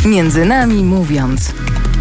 Między nami mówiąc.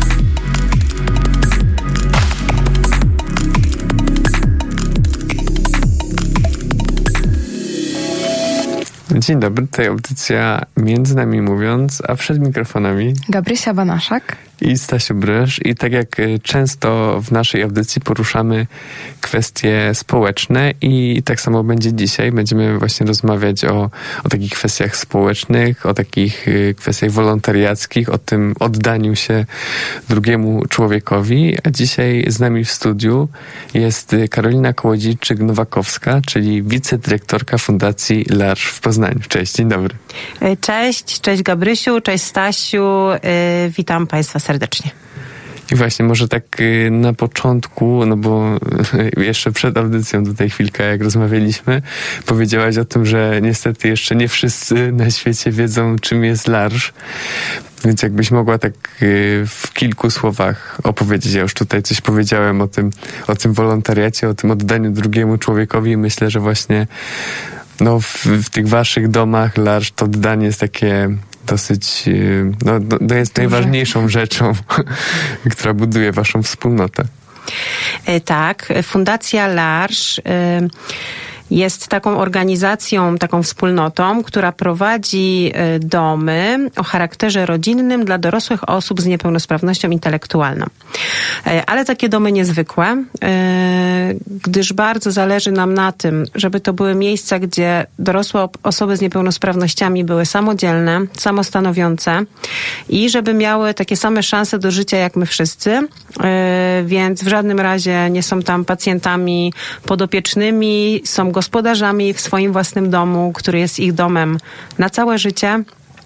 Dzień dobry, tutaj audycja Między nami mówiąc, a przed mikrofonami Gabrysia Banaszak i Stasiu Bryż. I tak jak często w naszej audycji poruszamy kwestie społeczne i tak samo będzie dzisiaj. Będziemy właśnie rozmawiać o takich kwestiach społecznych, o takich kwestiach wolontariackich, o tym oddaniu się drugiemu człowiekowi. A dzisiaj z nami w studiu jest Karolina Kołodziejczyk-Nowakowska, czyli wicedyrektorka Fundacji L'Arche w Poznaniu. Cześć, dzień dobry. Cześć Gabrysiu, cześć Stasiu, witam Państwa serdecznie. I właśnie może tak na początku, no bo jeszcze przed audycją tutaj chwilkę jak rozmawialiśmy, powiedziałaś o tym, że niestety jeszcze nie wszyscy na świecie wiedzą, czym jest L'Arche. Więc jakbyś mogła tak w kilku słowach opowiedzieć. Ja już tutaj coś powiedziałem o tym wolontariacie, o tym oddaniu drugiemu człowiekowi. Myślę, że właśnie w tych waszych domach L'Arche to oddanie jest takie dosyć, jest najważniejszą rzeczą, która buduje waszą wspólnotę. Tak, Fundacja L'Arche jest taką organizacją, taką wspólnotą, która prowadzi domy o charakterze rodzinnym dla dorosłych osób z niepełnosprawnością intelektualną. Ale takie domy niezwykłe, gdyż bardzo zależy nam na tym, żeby to były miejsca, gdzie dorosłe osoby z niepełnosprawnościami były samodzielne, samostanowiące i żeby miały takie same szanse do życia jak my wszyscy, więc w żadnym razie nie są tam pacjentami podopiecznymi, są gospodarzami w swoim własnym domu, który jest ich domem na całe życie.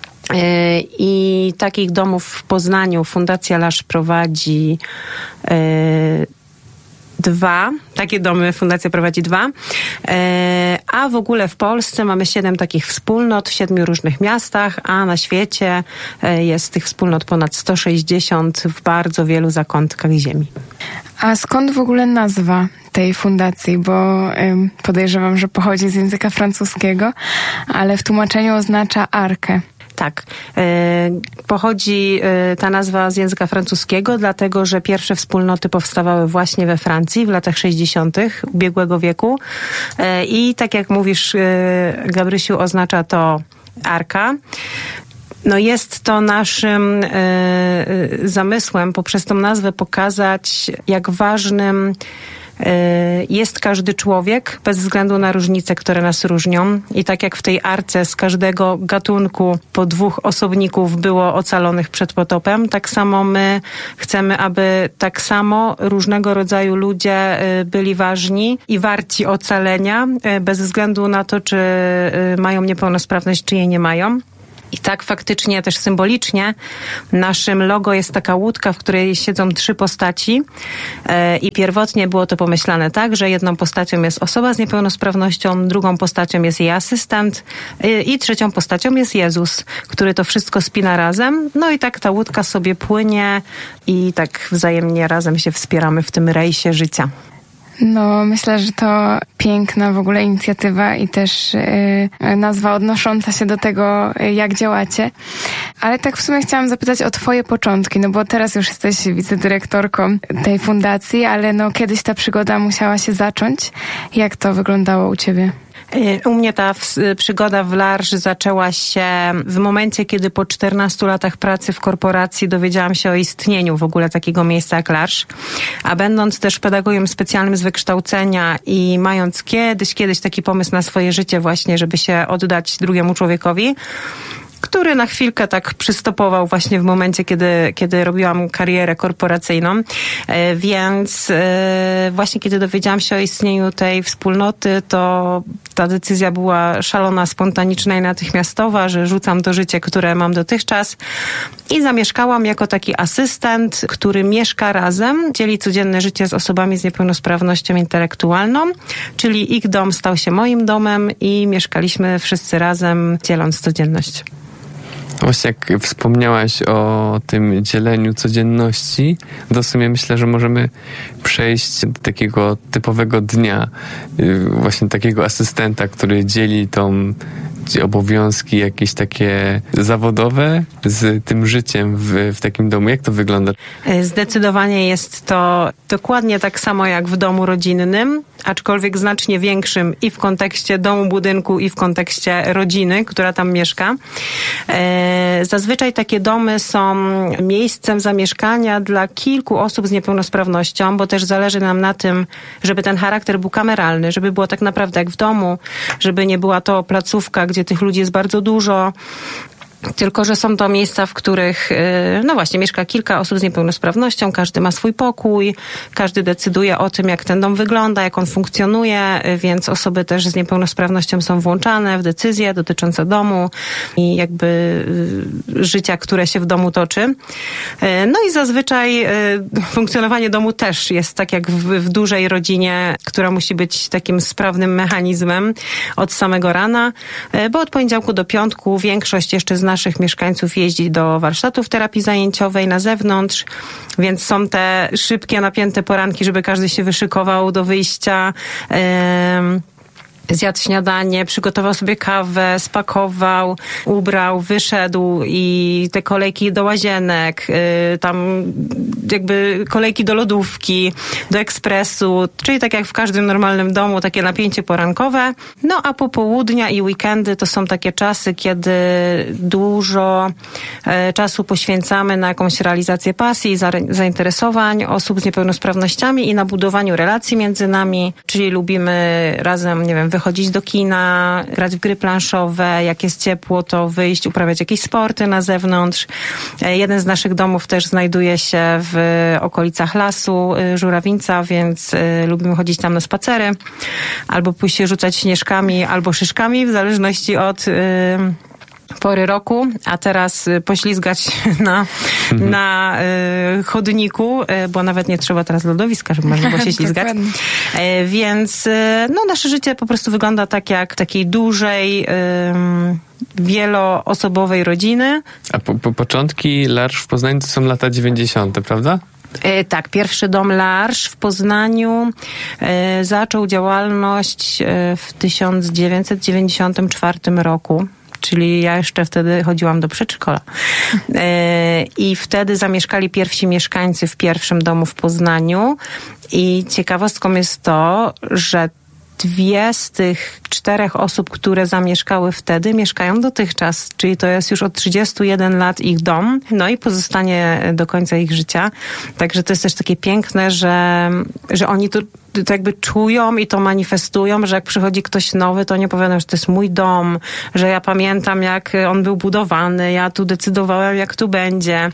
I takich domów w Poznaniu Fundacja L'Arche prowadzi 2. Takie domy Fundacja prowadzi 2. A w ogóle w Polsce mamy 7 takich wspólnot w 7 różnych miastach, a na świecie jest tych wspólnot ponad 160 w bardzo wielu zakątkach ziemi. A skąd w ogóle nazwa tej fundacji? Bo podejrzewam, że pochodzi z języka francuskiego, ale w tłumaczeniu oznacza arkę. Tak. Pochodzi ta nazwa z języka francuskiego, dlatego że pierwsze wspólnoty powstawały właśnie we Francji w latach 60. ubiegłego wieku. I tak jak mówisz, Gabrysiu, oznacza to arka. Jest to naszym zamysłem poprzez tą nazwę pokazać, jak ważnym jest każdy człowiek bez względu na różnice, które nas różnią. I tak jak w tej arce z każdego gatunku po 2 osobników było ocalonych przed potopem, tak samo my chcemy, aby tak samo różnego rodzaju ludzie byli ważni i warci ocalenia bez względu na to, czy mają niepełnosprawność, czy jej nie mają. I tak faktycznie też symbolicznie naszym logo jest taka łódka, w której siedzą 3 postaci i pierwotnie było to pomyślane tak, że jedną postacią jest osoba z niepełnosprawnością, drugą postacią jest jej asystent i trzecią postacią jest Jezus, który to wszystko spina razem. I tak ta łódka sobie płynie i tak wzajemnie razem się wspieramy w tym rejsie życia. Myślę, że to piękna w ogóle inicjatywa i też nazwa odnosząca się do tego, jak działacie. Ale tak w sumie chciałam zapytać o twoje początki, bo teraz już jesteś wicedyrektorką tej fundacji, ale kiedyś ta przygoda musiała się zacząć. Jak to wyglądało u ciebie? U mnie ta przygoda w L'Arche zaczęła się w momencie, kiedy po 14 latach pracy w korporacji dowiedziałam się o istnieniu w ogóle takiego miejsca jak L'Arche. A będąc też pedagogiem specjalnym z wykształcenia i mając kiedyś taki pomysł na swoje życie właśnie, żeby się oddać drugiemu człowiekowi, który na chwilkę tak przystopował właśnie w momencie, kiedy robiłam karierę korporacyjną. Więc właśnie kiedy dowiedziałam się o istnieniu tej wspólnoty, to ta decyzja była szalona, spontaniczna i natychmiastowa, że rzucam to życie, które mam dotychczas i zamieszkałam jako taki asystent, który mieszka razem, dzieli codzienne życie z osobami z niepełnosprawnością intelektualną, czyli ich dom stał się moim domem i mieszkaliśmy wszyscy razem, dzieląc codzienność. Właśnie jak wspomniałaś o tym dzieleniu codzienności, to w sumie myślę, że możemy przejść do takiego typowego dnia, właśnie takiego asystenta, który dzieli tą obowiązki jakieś takie zawodowe z tym życiem w takim domu? Jak to wygląda? Zdecydowanie jest to dokładnie tak samo jak w domu rodzinnym, aczkolwiek znacznie większym i w kontekście domu, budynku, i w kontekście rodziny, która tam mieszka. Zazwyczaj takie domy są miejscem zamieszkania dla kilku osób z niepełnosprawnością, bo też zależy nam na tym, żeby ten charakter był kameralny, żeby było tak naprawdę jak w domu, żeby nie była to placówka, gdzie tych ludzi jest bardzo dużo, tylko że są to miejsca, w których, no właśnie, mieszka kilka osób z niepełnosprawnością, każdy ma swój pokój, każdy decyduje o tym, jak ten dom wygląda, jak on funkcjonuje, więc osoby też z niepełnosprawnością są włączane w decyzje dotyczące domu i jakby życia, które się w domu toczy. No i zazwyczaj funkcjonowanie domu też jest tak jak w dużej rodzinie, która musi być takim sprawnym mechanizmem od samego rana, bo od poniedziałku do piątku większość jeszcze z naszych mieszkańców jeździ do warsztatów terapii zajęciowej na zewnątrz, więc są te szybkie, napięte poranki, żeby każdy się wyszykował do wyjścia, zjadł śniadanie, przygotował sobie kawę, spakował, ubrał, wyszedł i te kolejki do łazienek, tam jakby kolejki do lodówki, do ekspresu, czyli tak jak w każdym normalnym domu, takie napięcie porankowe. No a popołudnia i weekendy to są takie czasy, kiedy dużo czasu poświęcamy na jakąś realizację pasji i zainteresowań osób z niepełnosprawnościami i na budowaniu relacji między nami, czyli lubimy razem, nie wiem, wychodzić do kina, grać w gry planszowe, jak jest ciepło, to wyjść, uprawiać jakieś sporty na zewnątrz. Jeden z naszych domów też znajduje się w okolicach lasu Żurawińca, więc lubimy chodzić tam na spacery, albo pójść się rzucać śnieżkami, albo szyszkami, w zależności od pory roku, a teraz poślizgać na chodniku, bo nawet nie trzeba teraz lodowiska, żeby można było się ślizgać. Więc no, nasze życie po prostu wygląda tak jak takiej dużej, wieloosobowej rodziny. A początki L'Arche w Poznaniu to są lata 90., prawda? Tak, pierwszy dom L'Arche w Poznaniu zaczął działalność w 1994 roku. Czyli ja jeszcze wtedy chodziłam do przedszkola. I wtedy zamieszkali pierwsi mieszkańcy w pierwszym domu w Poznaniu. I ciekawostką jest to, że 2 z tych 4 osób, które zamieszkały wtedy, mieszkają dotychczas. Czyli to jest już od 31 lat ich dom, no i pozostanie do końca ich życia. Także to jest też takie piękne, że oni to jakby czują i to manifestują, że jak przychodzi ktoś nowy, to nie powiadam, że to jest mój dom, że ja pamiętam, jak on był budowany, ja tu decydowałem, jak tu będzie.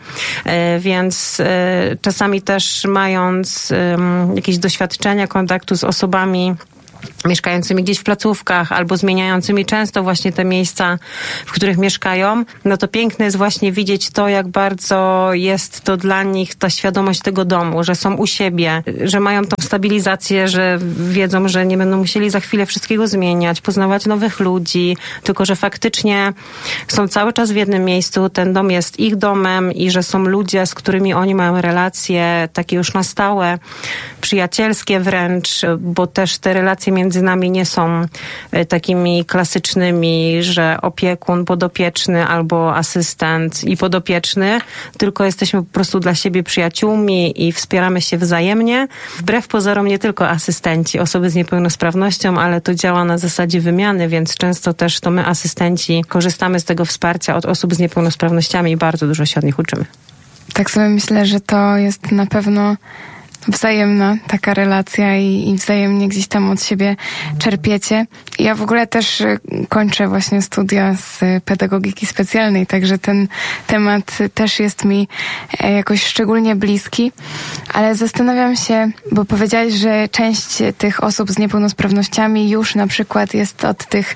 Więc czasami też mając jakieś doświadczenia kontaktu z osobami mieszkającymi gdzieś w placówkach albo zmieniającymi często właśnie te miejsca, w których mieszkają, no to piękne jest właśnie widzieć to, jak bardzo jest to dla nich ta świadomość tego domu, że są u siebie, że mają tą stabilizację, że wiedzą, że nie będą musieli za chwilę wszystkiego zmieniać, poznawać nowych ludzi, tylko że faktycznie są cały czas w jednym miejscu, ten dom jest ich domem i że są ludzie, z którymi oni mają relacje takie już na stałe, przyjacielskie wręcz, bo też te relacje między nami nie są takimi klasycznymi, że opiekun, podopieczny albo asystent i podopieczny, tylko jesteśmy po prostu dla siebie przyjaciółmi i wspieramy się wzajemnie. Wbrew pozorom nie tylko asystenci, osoby z niepełnosprawnością, ale to działa na zasadzie wymiany, więc często też to my asystenci korzystamy z tego wsparcia od osób z niepełnosprawnościami i bardzo dużo się od nich uczymy. Tak sobie myślę, że to jest na pewno wzajemna taka relacja i wzajemnie gdzieś tam od siebie czerpiecie. Ja w ogóle też kończę właśnie studia z pedagogiki specjalnej, także ten temat też jest mi jakoś szczególnie bliski, ale zastanawiam się, bo powiedziałeś, że część tych osób z niepełnosprawnościami już na przykład jest od tych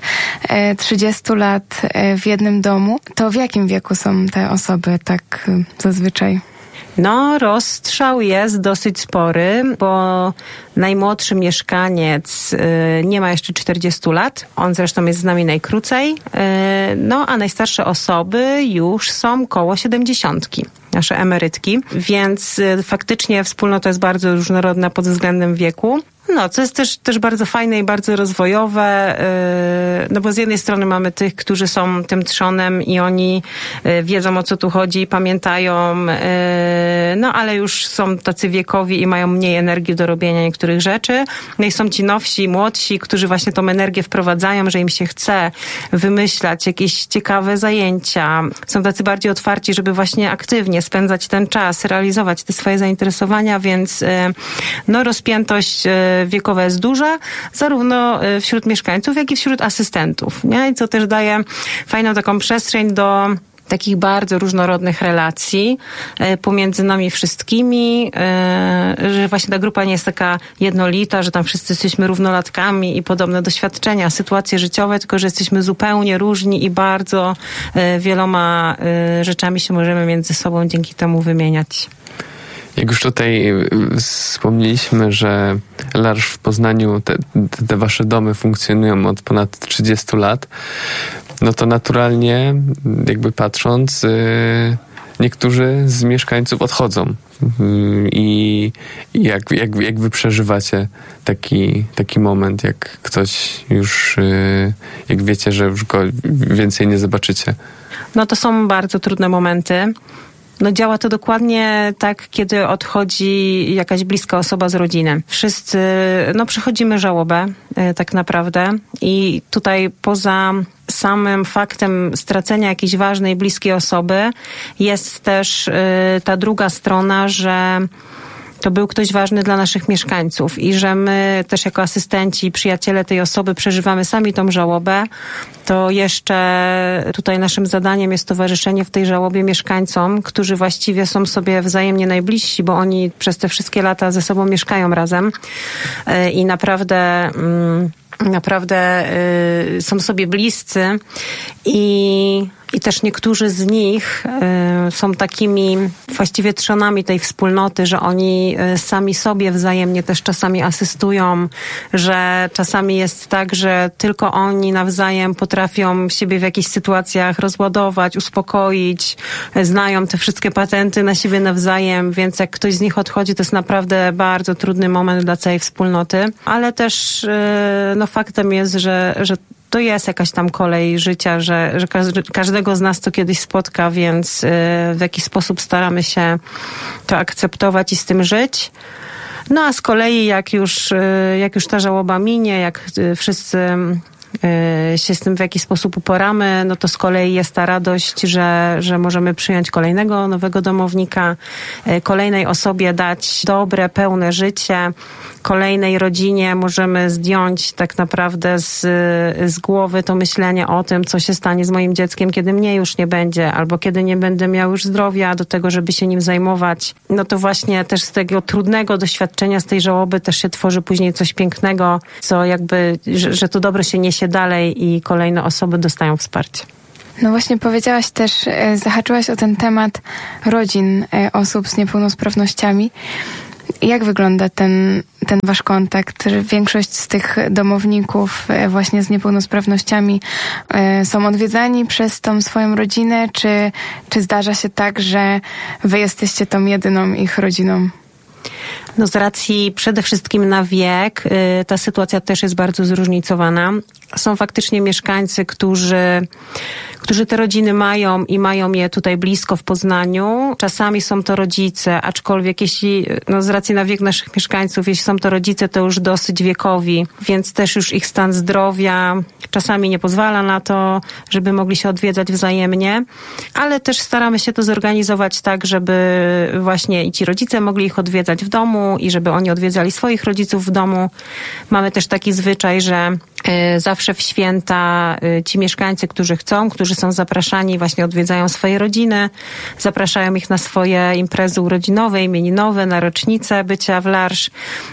30 lat w jednym domu. To w jakim wieku są te osoby tak zazwyczaj? No, rozstrzał jest dosyć spory, bo najmłodszy mieszkaniec nie ma jeszcze 40 lat. On zresztą jest z nami najkrócej. No, a najstarsze osoby już są koło 70, nasze emerytki. Więc faktycznie wspólnota jest bardzo różnorodna pod względem wieku. No, co jest też bardzo fajne i bardzo rozwojowe, no bo z jednej strony mamy tych, którzy są tym trzonem i oni wiedzą, o co tu chodzi, pamiętają, no ale już są tacy wiekowi i mają mniej energii do robienia niektórych rzeczy. No i są ci nowsi, młodsi, którzy właśnie tą energię wprowadzają, że im się chce wymyślać jakieś ciekawe zajęcia. Są tacy bardziej otwarci, żeby właśnie aktywnie spędzać ten czas, realizować te swoje zainteresowania, więc no rozpiętość wiekowa jest duża, zarówno wśród mieszkańców, jak i wśród asystentów, nie? I co też daje fajną taką przestrzeń do takich bardzo różnorodnych relacji pomiędzy nami wszystkimi, że właśnie ta grupa nie jest taka jednolita, że tam wszyscy jesteśmy równolatkami i podobne doświadczenia, sytuacje życiowe, tylko że jesteśmy zupełnie różni i bardzo wieloma rzeczami się możemy między sobą dzięki temu wymieniać. Jak już tutaj wspomnieliśmy, że L'Arche w Poznaniu, te wasze domy funkcjonują od ponad 30 lat, no to naturalnie, jakby patrząc, niektórzy z mieszkańców odchodzą. I jak wy przeżywacie taki moment, jak ktoś już, jak wiecie, że już go więcej nie zobaczycie? No to są bardzo trudne momenty. No działa to dokładnie tak, kiedy odchodzi jakaś bliska osoba z rodziny. Wszyscy, no przechodzimy żałobę tak naprawdę i tutaj poza samym faktem stracenia jakiejś ważnej, bliskiej osoby jest też ta druga strona, że to był ktoś ważny dla naszych mieszkańców i że my też jako asystenci, przyjaciele tej osoby przeżywamy sami tą żałobę, to jeszcze tutaj naszym zadaniem jest towarzyszenie w tej żałobie mieszkańcom, którzy właściwie są sobie wzajemnie najbliżsi, bo oni przez te wszystkie lata ze sobą mieszkają razem i naprawdę są sobie bliscy i też niektórzy z nich są takimi właściwie trzonami tej wspólnoty, że oni sami sobie wzajemnie też czasami asystują, że czasami jest tak, że tylko oni nawzajem potrafią siebie w jakichś sytuacjach rozładować, uspokoić, znają te wszystkie patenty na siebie nawzajem, więc jak ktoś z nich odchodzi, to jest naprawdę bardzo trudny moment dla całej wspólnoty, ale też no faktem jest, że to jest jakaś tam kolej życia, że każdego z nas to kiedyś spotka, więc w jakiś sposób staramy się to akceptować i z tym żyć. No a z kolei jak już ta żałoba minie, jak wszyscy się z tym w jakiś sposób uporamy, no to z kolei jest ta radość, że możemy przyjąć kolejnego nowego domownika, kolejnej osobie dać dobre, pełne życie, kolejnej rodzinie możemy zdjąć tak naprawdę z głowy to myślenie o tym, co się stanie z moim dzieckiem, kiedy mnie już nie będzie, albo kiedy nie będę miał już zdrowia do tego, żeby się nim zajmować. No to właśnie też z tego trudnego doświadczenia, z tej żałoby też się tworzy później coś pięknego, co jakby, że to dobro się niesie dalej i kolejne osoby dostają wsparcie. No właśnie powiedziałaś też, zahaczyłaś o ten temat rodzin osób z niepełnosprawnościami. Jak wygląda ten wasz kontakt? Większość z tych domowników właśnie z niepełnosprawnościami są odwiedzani przez tą swoją rodzinę, czy zdarza się tak, że wy jesteście tą jedyną ich rodziną? No z racji przede wszystkim na wiek, ta sytuacja też jest bardzo zróżnicowana. Są faktycznie mieszkańcy, którzy te rodziny mają i mają je tutaj blisko w Poznaniu. Czasami są to rodzice, aczkolwiek jeśli, no z racji na wiek naszych mieszkańców, jeśli są to rodzice, to już dosyć wiekowi, więc też już ich stan zdrowia czasami nie pozwala na to, żeby mogli się odwiedzać wzajemnie, ale też staramy się to zorganizować tak, żeby właśnie i ci rodzice mogli ich odwiedzać w domu i żeby oni odwiedzali swoich rodziców w domu. Mamy też taki zwyczaj, że zawsze w święta ci mieszkańcy, którzy chcą, którzy są zapraszani, właśnie odwiedzają swoje rodziny, zapraszają ich na swoje imprezy urodzinowe, imieninowe, na rocznicę bycia w L'Arche,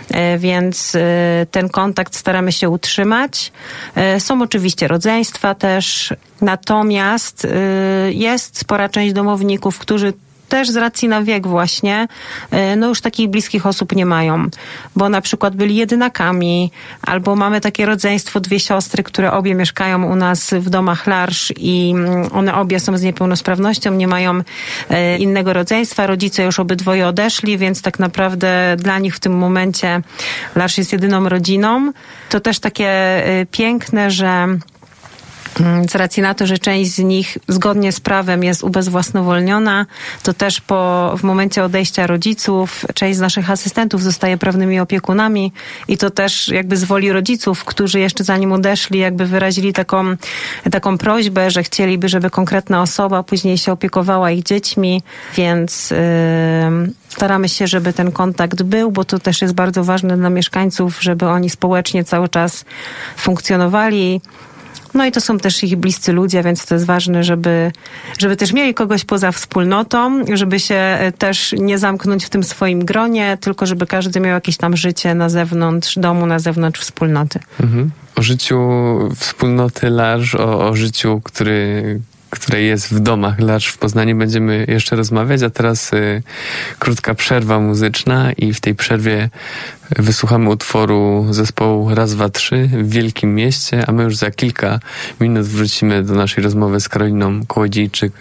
więc ten kontakt staramy się utrzymać. Są oczywiście rodzeństwa też, natomiast jest spora część domowników, którzy też z racji na wiek właśnie, no już takich bliskich osób nie mają, bo na przykład byli jedynakami, albo mamy takie rodzeństwo, 2 siostry, które obie mieszkają u nas w domach L'Arche i one obie są z niepełnosprawnością, nie mają innego rodzeństwa, rodzice już obydwoje odeszli, więc tak naprawdę dla nich w tym momencie L'Arche jest jedyną rodziną. To też takie piękne, że z racji na to, że część z nich zgodnie z prawem jest ubezwłasnowolniona, to też w momencie odejścia rodziców część z naszych asystentów zostaje prawnymi opiekunami i to też jakby z woli rodziców, którzy jeszcze zanim odeszli, jakby wyrazili taką prośbę, że chcieliby, żeby konkretna osoba później się opiekowała ich dziećmi, więc staramy się, żeby ten kontakt był, bo to też jest bardzo ważne dla mieszkańców, żeby oni społecznie cały czas funkcjonowali. No i to są też ich bliscy ludzie, więc to jest ważne, żeby też mieli kogoś poza wspólnotą, żeby się też nie zamknąć w tym swoim gronie, tylko żeby każdy miał jakieś tam życie na zewnątrz domu, na zewnątrz wspólnoty. Mhm. O życiu wspólnoty L'Arche, o życiu, które jest w domach L'Arche w Poznaniu, będziemy jeszcze rozmawiać, a teraz krótka przerwa muzyczna i w tej przerwie wysłuchamy utworu zespołu Raz, dwa, trzy w Wielkim Mieście, a my już za kilka minut wrócimy do naszej rozmowy z Karoliną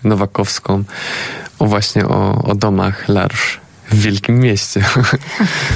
Kołodziejczyk-Nowakowską właśnie o domach L'Arche w Wielkim Mieście.